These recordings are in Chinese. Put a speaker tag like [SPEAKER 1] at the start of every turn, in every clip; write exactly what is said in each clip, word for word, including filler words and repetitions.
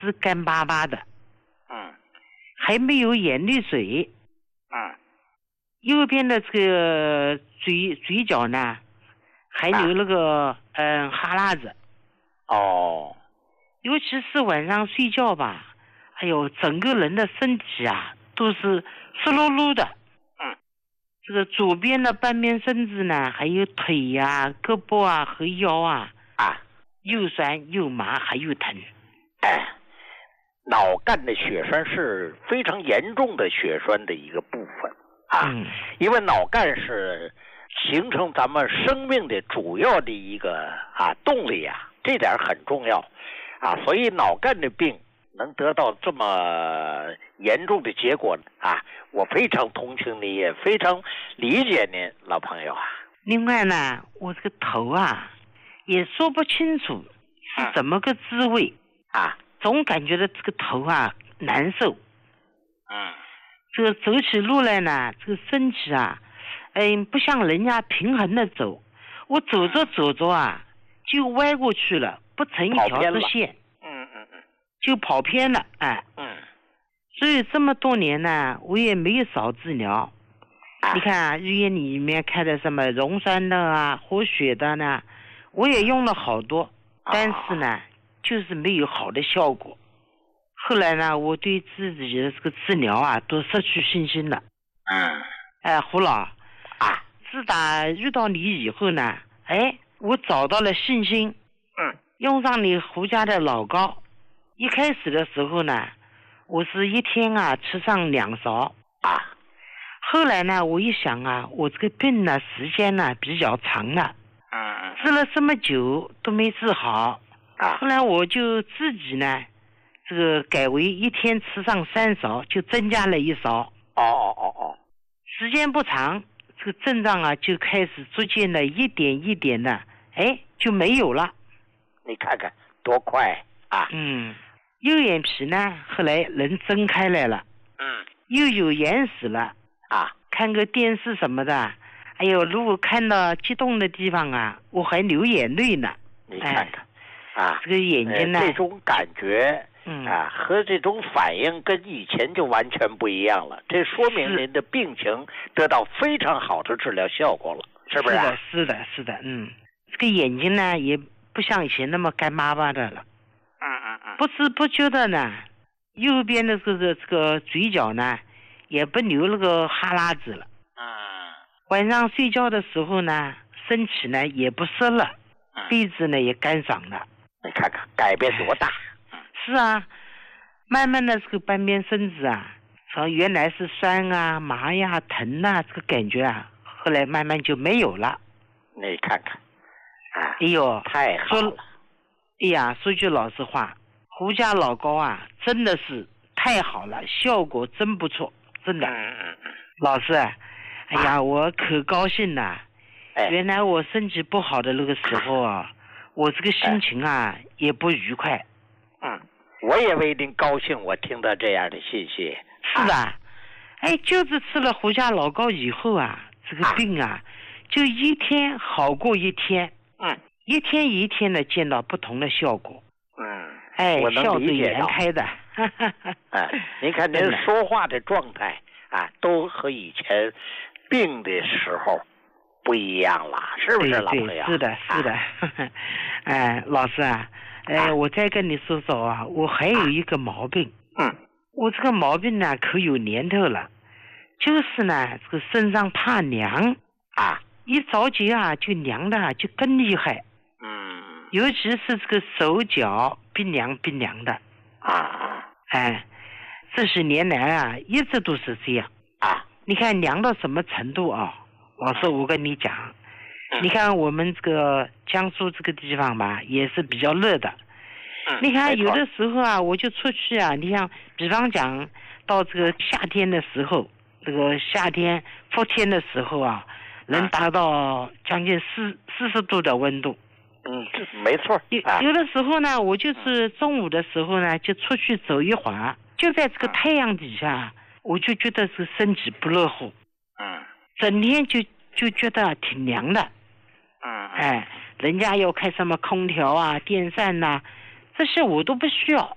[SPEAKER 1] 是干巴巴的，
[SPEAKER 2] 嗯，
[SPEAKER 1] 还没有眼泪水，
[SPEAKER 2] 嗯，
[SPEAKER 1] 右边的这个嘴嘴角呢，还流那个嗯、呃、哈喇子。
[SPEAKER 2] 哦，
[SPEAKER 1] 尤其是晚上睡觉吧，哎呦，整个人的身体啊都是湿漉漉的。
[SPEAKER 2] 嗯，
[SPEAKER 1] 这个左边的半边身子呢，还有腿呀、啊、胳膊啊和腰啊
[SPEAKER 2] 啊，
[SPEAKER 1] 又酸又麻还又疼。
[SPEAKER 2] 哎，脑干的血栓是非常严重的血栓的一个部分啊，
[SPEAKER 1] 嗯，
[SPEAKER 2] 因为脑干是形成咱们生命的主要的一个啊动力啊，这点很重要啊，所以脑干的病能得到这么严重的结果啊，我非常同情你，也非常理解您，老朋友啊。
[SPEAKER 1] 另外呢，我这个头啊也说不清楚是怎么个滋味、
[SPEAKER 2] 嗯、啊，
[SPEAKER 1] 总感觉到这个头啊难受。
[SPEAKER 2] 嗯，
[SPEAKER 1] 这个走起路来呢，这个身体啊，嗯，不像人家平衡的走，我走着走着啊，就歪过去了，不成一条直线。
[SPEAKER 2] 嗯嗯嗯，
[SPEAKER 1] 就跑偏了，哎。
[SPEAKER 2] 嗯。
[SPEAKER 1] 所以这么多年呢，我也没有少治疗。啊、你看啊，医院里面开的什么溶栓的啊、活血的呢，我也用了好多，但是呢，就是没有好的效果。后来呢，我对自己的这个治疗啊，都失去信心了。
[SPEAKER 2] 嗯。
[SPEAKER 1] 哎，胡老啊，自打遇到你以后呢，哎，我找到了信心。
[SPEAKER 2] 嗯。
[SPEAKER 1] 用上你胡家的老膏，一开始的时候呢，我是一天啊吃上两勺啊。后来呢，我一想啊，我这个病呢时间呢比较长了，
[SPEAKER 2] 嗯，
[SPEAKER 1] 治了这么久都没治好
[SPEAKER 2] 啊。
[SPEAKER 1] 后来我就自己呢，这个改为一天吃上三勺，就增加了一勺。
[SPEAKER 2] 哦哦哦哦。
[SPEAKER 1] 时间不长，这个症状啊就开始逐渐的一点一点的，哎，就没有了。
[SPEAKER 2] 你看看多快啊！
[SPEAKER 1] 嗯，右眼皮呢，后来能睁开来了。
[SPEAKER 2] 嗯，
[SPEAKER 1] 又有眼屎了
[SPEAKER 2] 啊！
[SPEAKER 1] 看个电视什么的，哎呦，如果看到激动的地方啊，我还流眼泪呢。
[SPEAKER 2] 你看看，哎、啊，
[SPEAKER 1] 这个眼睛呢，
[SPEAKER 2] 呃、这种感觉，
[SPEAKER 1] 嗯
[SPEAKER 2] 啊，和这种反应跟以前就完全不一样了。这说明您的病情得到非常好的治疗效果了，是不是、啊？
[SPEAKER 1] 是的，是的，是的，嗯，这个眼睛呢也不像以前那么干巴巴的了。
[SPEAKER 2] 嗯嗯嗯。
[SPEAKER 1] 不知不觉的呢，右边的这个这个嘴角呢，也不流那个哈喇子了。
[SPEAKER 2] 嗯。
[SPEAKER 1] 晚上睡觉的时候呢，身体呢也不湿了，
[SPEAKER 2] 嗯、
[SPEAKER 1] 鼻子呢也干爽了。
[SPEAKER 2] 你看看改变多大！
[SPEAKER 1] 是啊，慢慢的这个半边身子啊，从原来是酸啊、麻呀、疼啊这个感觉啊，后来慢慢就没有了。
[SPEAKER 2] 你看看，啊，
[SPEAKER 1] 哎呦，
[SPEAKER 2] 太好了！
[SPEAKER 1] 哎呀，说句老实话，胡家老膏啊，真的是太好了，效果真不错，真的。
[SPEAKER 2] 嗯嗯嗯。
[SPEAKER 1] 老师，哎呀，啊、我可高兴了。
[SPEAKER 2] 哎，
[SPEAKER 1] 原来我身体不好的那个时候啊，我这个心情啊、哎、也不愉快。
[SPEAKER 2] 嗯，我也为您高兴，我听到这样的信息。
[SPEAKER 1] 是的，啊、哎，就是吃了胡家老膏以后啊，这个病啊，啊就一天好过一天。
[SPEAKER 2] 嗯。
[SPEAKER 1] 一天一天的见到不同的效果。
[SPEAKER 2] 嗯。
[SPEAKER 1] 哎，
[SPEAKER 2] 我能理解到。
[SPEAKER 1] 笑逐颜开的。
[SPEAKER 2] 哎，您看您说话的状态啊，都和以前病的时候不一样了，是不是老朋友？
[SPEAKER 1] 是的，是的。哎，老师啊，哎、啊，我再跟你说说啊，我还有一个毛病。
[SPEAKER 2] 嗯。
[SPEAKER 1] 我这个毛病呢，可有年头了，就是呢，这个身上怕凉
[SPEAKER 2] 啊，
[SPEAKER 1] 一着急啊，就凉的就更厉害。
[SPEAKER 2] 嗯。
[SPEAKER 1] 尤其是这个手脚冰凉冰凉的。
[SPEAKER 2] 啊。
[SPEAKER 1] 哎，这些年来啊，一直都是这样
[SPEAKER 2] 啊。
[SPEAKER 1] 你看凉到什么程度啊？老师，我跟你讲，嗯、你看我们这个江苏这个地方吧，也是比较热的。
[SPEAKER 2] 嗯、
[SPEAKER 1] 你看有的时候啊，我就出去啊，你像比方讲到这个夏天的时候，这个夏天伏天的时候啊，能达到将近四四十度的温度。
[SPEAKER 2] 嗯，这没错。
[SPEAKER 1] 有有的时候呢，我就是中午的时候呢，就出去走一会儿，就在这个太阳底下，我就觉得是身体不热乎。
[SPEAKER 2] 嗯。
[SPEAKER 1] 整天就就觉得挺凉的。
[SPEAKER 2] 嗯。
[SPEAKER 1] 哎，人家要开什么空调啊、电扇呐、啊，这些我都不需要。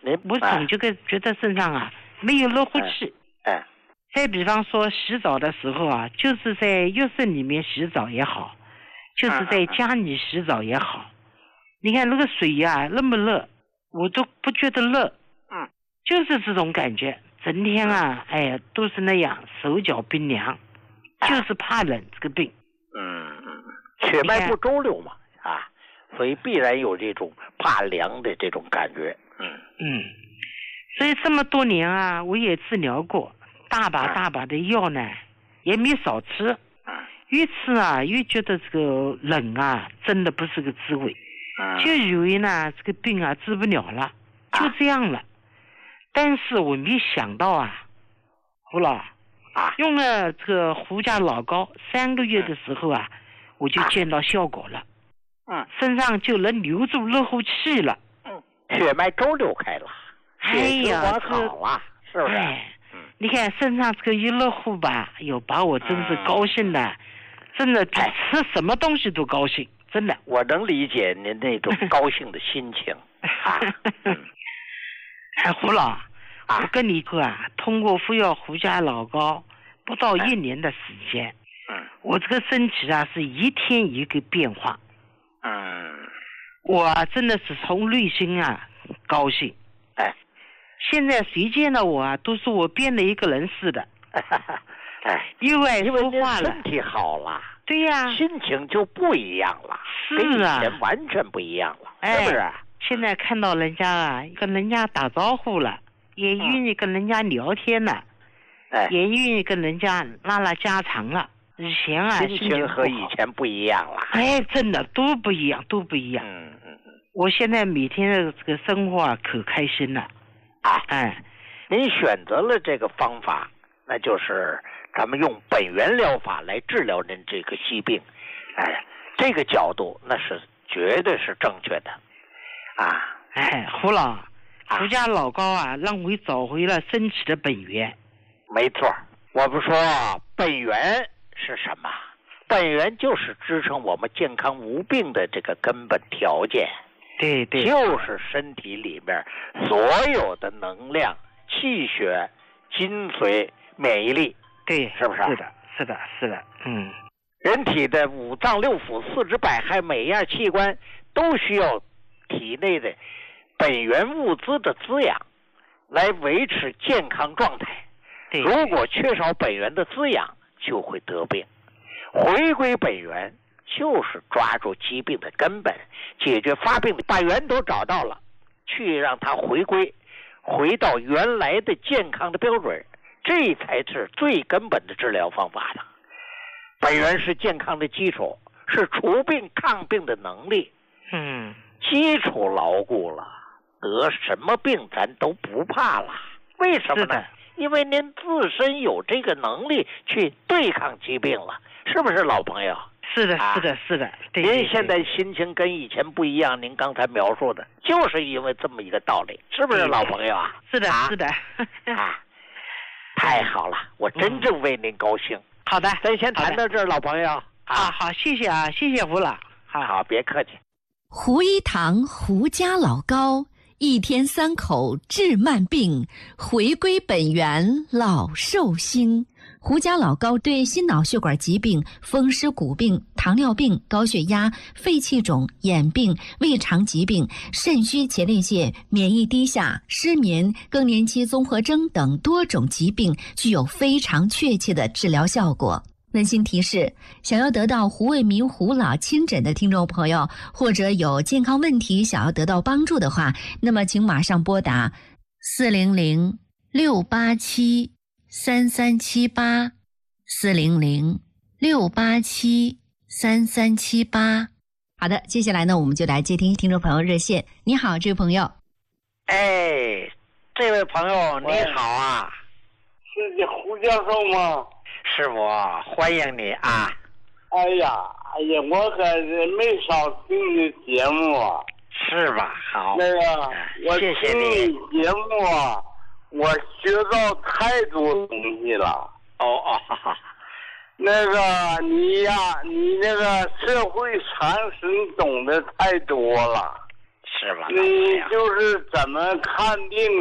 [SPEAKER 1] 我总觉得觉得身上啊没有热乎气。
[SPEAKER 2] 哎。哎
[SPEAKER 1] 再比方说洗澡的时候啊，就是在浴室里面洗澡也好，就是在家里洗澡也好，你看那个水呀、啊、那么热，我都不觉得热。
[SPEAKER 2] 嗯，
[SPEAKER 1] 就是这种感觉，整天啊，哎呀，都是那样，手脚冰凉，就是怕冷这个病。
[SPEAKER 2] 嗯嗯，血脉不周流嘛，啊，所以必然有这种怕凉的这种感觉。嗯
[SPEAKER 1] 嗯，所以这么多年啊，我也治疗过。大把大把的药呢，也没少吃。越吃啊，越觉得这个冷啊，真的不是个滋味。就以为呢，这个病啊治不了了，就这样了。但是我没想到啊，胡老，用了这个胡家老膏，三个月的时候啊，我就见到效果了。
[SPEAKER 2] 嗯，
[SPEAKER 1] 身上就能留住热乎气了。
[SPEAKER 2] 嗯，血脉周流开了，血循环好了，是不是？
[SPEAKER 1] 哎你看身上这个一热乎吧，哎呦，把我真是高兴的，嗯、真的比吃什么东西都高兴，真的。
[SPEAKER 2] 我能理解您那种高兴的心情。啊嗯、
[SPEAKER 1] 哎，胡老，啊、我跟你说啊，通过服药胡家老膏，不到一年的时间，
[SPEAKER 2] 嗯，
[SPEAKER 1] 我这个身体啊是一天一个变化。
[SPEAKER 2] 嗯，
[SPEAKER 1] 我、啊、真的是从内心啊高兴。
[SPEAKER 2] 哎。
[SPEAKER 1] 现在谁见到我啊，都说我变了一个人似的。
[SPEAKER 2] 哎，
[SPEAKER 1] 又爱说话了，
[SPEAKER 2] 身体好了，
[SPEAKER 1] 对呀、
[SPEAKER 2] 啊，心情就不一样了，
[SPEAKER 1] 是啊，
[SPEAKER 2] 跟以前完全不一样了，
[SPEAKER 1] 哎、
[SPEAKER 2] 是不是？
[SPEAKER 1] 现在看到人家啊，跟人家打招呼了，也愿意跟人家聊天了，
[SPEAKER 2] 哎、
[SPEAKER 1] 也愿意跟人家拉拉家常了。以前啊，
[SPEAKER 2] 心情和以前不一样了。
[SPEAKER 1] 哎，真的都不一样，都不一样。
[SPEAKER 2] 嗯嗯嗯。
[SPEAKER 1] 我现在每天的这个生活啊，可开心了。
[SPEAKER 2] 啊，
[SPEAKER 1] 哎，
[SPEAKER 2] 您选择了这个方法，那就是咱们用本源疗法来治疗您这个疾病，哎，这个角度那是绝对是正确的，啊，
[SPEAKER 1] 哎，胡老，胡家老膏啊，让我找回了身体的本源。
[SPEAKER 2] 没错，我不说本源是什么？本源就是支撑我们健康无病的这个根本条件。
[SPEAKER 1] 对对，
[SPEAKER 2] 就是身体里面所有的能量、气血、精髓、免疫力，
[SPEAKER 1] 对，
[SPEAKER 2] 是不是？
[SPEAKER 1] 是的，是的，是的，嗯。
[SPEAKER 2] 人体的五脏六腑、四肢百骸，每样器官都需要体内的本源物资的滋养，来维持健康状态。
[SPEAKER 1] 对，
[SPEAKER 2] 如果缺少本源的滋养，就会得病。回归本源。就是抓住疾病的根本，解决发病的，把源头找到了，去让它回归，回到原来的健康的标准，这才是最根本的治疗方法的。本源是健康的基础，是除病抗病的能力。
[SPEAKER 1] 嗯，
[SPEAKER 2] 基础牢固了，得什么病咱都不怕了。为什么呢？因为您自身有这个能力去对抗疾病了，是不是老朋友？
[SPEAKER 1] 是的，是的，是的。对，
[SPEAKER 2] 您现在心情跟以前不一样，您刚才描述的，就是因为这么一个道理，是不是老朋友啊？
[SPEAKER 1] 是的，是的。
[SPEAKER 2] 啊，太好了，我真正为您高兴。
[SPEAKER 1] 好的，
[SPEAKER 2] 咱先谈到这儿，老朋友。
[SPEAKER 1] 啊，好，谢谢啊，谢谢胡老。
[SPEAKER 2] 好，好，别客气。
[SPEAKER 3] 胡一堂胡家老膏，一天三口治慢病，回归本源老寿星。胡家老膏对心脑血管疾病、风湿骨病、糖尿病、高血压、肺气肿、眼病、胃肠疾病、肾虚前列腺、免疫低下、失眠、更年期综合征等多种疾病具有非常确切的治疗效果。温馨提示：想要得到胡卫民胡老亲诊的听众朋友，或者有健康问题想要得到帮助的话，那么请马上拨打四零零六八七三三七八四零零六八七三三七八。好的，接下来呢，我们就来接听听众朋友热线。你好，这位朋友。
[SPEAKER 2] 哎，这位朋友你好啊，
[SPEAKER 4] 是你胡教授吗？
[SPEAKER 2] 是我，欢迎你啊！
[SPEAKER 4] 哎呀，哎呀，我可是没少听你节目啊。
[SPEAKER 2] 是吧？好。
[SPEAKER 4] 那个，我
[SPEAKER 2] 谢谢你
[SPEAKER 4] 节目啊，我学到太多东西了。
[SPEAKER 2] 哦哦，哈哈。
[SPEAKER 4] 那个你呀，你那个社会常识懂得太多了。
[SPEAKER 2] 是吧？
[SPEAKER 4] 你就是怎么看病